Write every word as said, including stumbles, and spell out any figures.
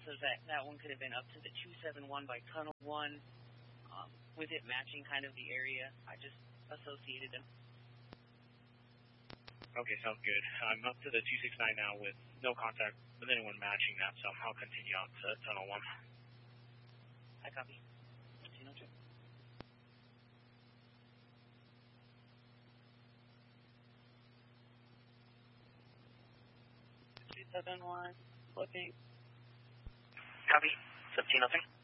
so that, that one could have been up to the two seven one by Tunnel one, um, with it matching kind of the area. I just associated them. Okay, sounds good. I'm up to the two six nine now with no contact with anyone matching that, so I'll continue on to Tunnel one. I copy. Tunnel two. two seven one, flipping. Copy. seventeen nothing.